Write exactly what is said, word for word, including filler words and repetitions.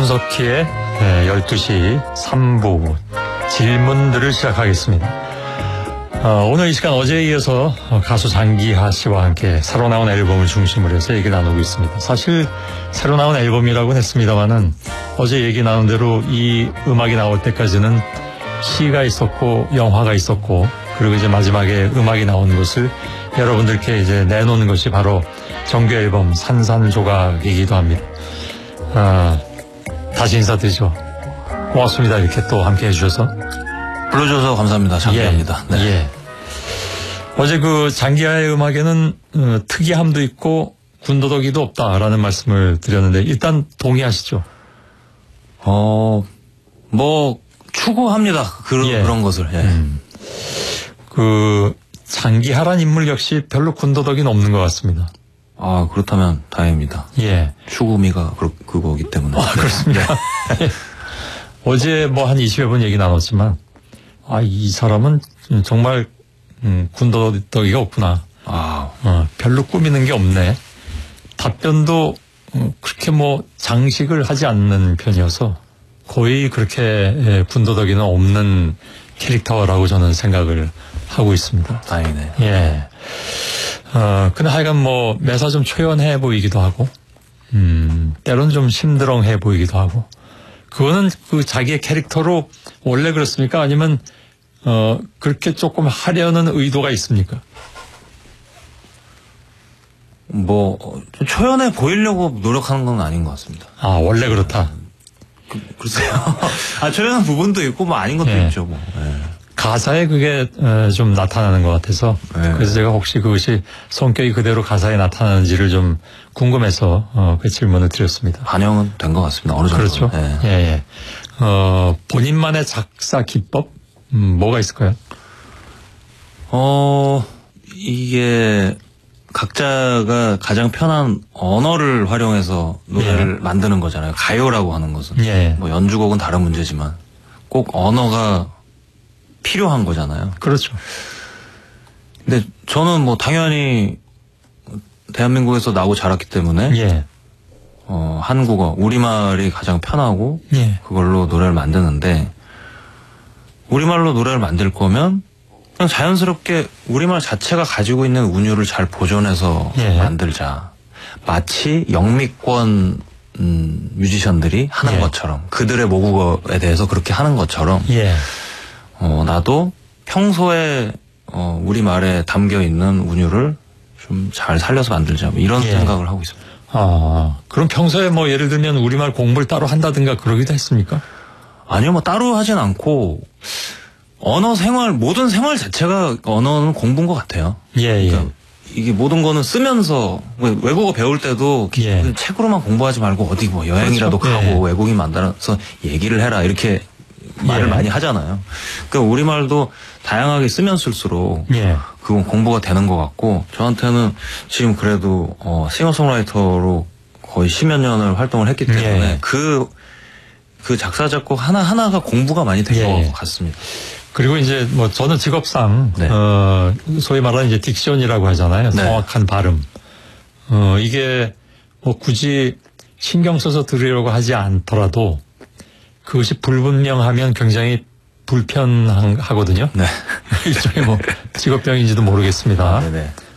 손석희의 열두 시 삼 부 질문들을 시작하겠습니다. 어, 오늘 이 시간 어제에 이어서 가수 장기하 씨와 함께 새로 나온 앨범을 중심으로 해서 얘기 나누고 있습니다. 사실 새로 나온 앨범이라고는 했습니다만은 어제 얘기 나눈 대로 이 음악이 나올 때까지는 시가 있었고 영화가 있었고 그리고 이제 마지막에 음악이 나온 것을 여러분들께 이제 내놓는 것이 바로 정규 앨범 산산조각이기도 합니다. 아, 다시 인사드리죠. 고맙습니다. 이렇게 또 함께 해주셔서. 불러줘서 감사합니다. 장기하입니다. 예, 네. 예. 어제 그 장기하의 음악에는 어, 특이함도 있고 군더더기도 없다라는 말씀을 드렸는데 일단 동의하시죠? 어, 뭐 추구합니다. 그런 예. 그런 것을. 예. 음. 그 장기하란 인물 역시 별로 군더더기는 없는 것 같습니다. 아, 그렇다면 다행입니다. 예. 추구미가 그, 그거기 때문에. 아, 그렇습니다. 네. 어제 뭐 한 이십여 분 얘기 나눴지만 아, 이 사람은 정말 음, 군더더기가 없구나. 아, 어, 별로 꾸미는 게 없네. 답변도 어, 그렇게 뭐 장식을 하지 않는 편이어서 거의 그렇게 예, 군더더기는 없는 캐릭터라고 저는 생각을 하고 있습니다. 다행이네. 예. 어, 근데 하여간 뭐 매사 좀 초연해 보이기도 하고, 음, 때론 좀 심드렁해 보이기도 하고, 그거는 그 자기의 캐릭터로 원래 그렇습니까? 아니면, 어, 그렇게 조금 하려는 의도가 있습니까? 뭐 좀 초연해 보이려고 노력하는 건 아닌 것 같습니다. 아, 원래 그렇다. 그, 글쎄요. 아, 초연한 부분도 있고 뭐 아닌 것도 예. 있죠. 뭐. 예. 가사에 그게 어, 좀 나타나는 것 같아서 네. 그래서 제가 혹시 그것이 성격이 그대로 가사에 나타나는지를 좀 궁금해서 어, 그 질문을 드렸습니다. 반영은 된 것 같습니다. 어느 정도. 그렇죠. 예. 예, 예. 어, 본인만의 작사 기법 음, 뭐가 있을까요? 어, 이게 각자가 가장 편한 언어를 활용해서 노래를 예. 만드는 거잖아요. 가요라고 하는 것은. 예. 뭐 연주곡은 다른 문제지만 꼭 언어가 필요한 거잖아요. 그렇죠. 근데 저는 뭐 당연히 대한민국에서 나고 자랐기 때문에 예. 어, 한국어, 우리말이 가장 편하고 예. 그걸로 노래를 만드는데 우리말로 노래를 만들 거면 그냥 자연스럽게 우리말 자체가 가지고 있는 운율을 잘 보존해서 예. 만들자. 마치 영미권 음, 뮤지션들이 하는 예. 것처럼 그들의 모국어에 대해서 그렇게 하는 것처럼 예. 어, 나도 평소에 어, 우리말에 담겨 있는 운율을 좀 잘 살려서 만들자. 뭐 이런 예. 생각을 하고 있습니다. 아, 그럼 평소에 뭐 예를 들면 우리말 공부를 따로 한다든가 그러기도 했습니까? 아니요, 뭐 따로 하진 않고 언어 생활 모든 생활 자체가 언어는 공부인 것 같아요. 예, 예. 그러니까 이게 모든 거는 쓰면서 외국어 배울 때도 예. 책으로만 공부하지 말고 어디 뭐 여행이라도 그렇죠. 가고 예. 외국인 만나서 얘기를 해라 이렇게 말을 예. 많이 하잖아요. 그러니까 우리말도 다양하게 쓰면 쓸수록 예. 그건 공부가 되는 것 같고 저한테는 지금 그래도 어, 싱어송라이터로 거의 십여 년을 활동을 했기 때문에 예. 그, 그 작사 작곡 하나 하나가 공부가 많이 된 것 예. 같습니다. 그리고 이제 뭐 저는 직업상 네. 어 소위 말하는 이제 딕션이라고 하잖아요. 네. 정확한 발음. 어 이게 뭐 굳이 신경 써서 들으려고 하지 않더라도 그것이 불분명하면 굉장히 불편하거든요. 네. 일종의 뭐 직업병인지도 모르겠습니다. 아, 네네.